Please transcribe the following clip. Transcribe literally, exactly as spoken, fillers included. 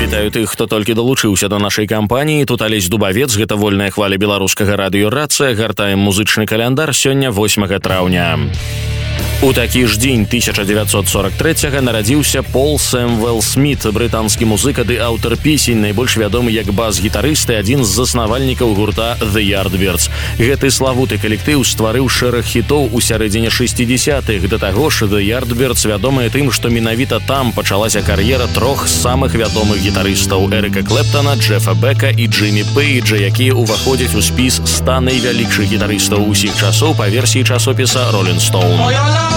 Вітаю тых, хто толькі далучыўся да нашай кампаніі. Тут Алесь Дубавец, гэта вольная хваля беларускага радыё-рацыя. Гартаем музычны каляндар, сёння восьмага траўня. У такі ж дзень тысяча дзевяцьсот сорок трэцяга нарадзіўся Пол Сэмвел Сміт, брытанскі музыка ды аўтар песень, найбольш вядомы як бас-гітарыст і адзін з заснавальнікаў гурта The Yardbirds. Гэты славуты калектыў стварыў шэраг хітоў у сярэдзіне шэсцідзесятых. Да таго ж The Yardbirds вядомыя тым, што менавіта там пачалася кар'ера трох самых вядомых гітарыстаў: Эрыка Клэптана, Джефа Бека і Джиммі Пейджа, якія ўваходзяць у спіс ста найвялікшых гітарыстаў усіх часоў па версіі часопіса Rolling Stone.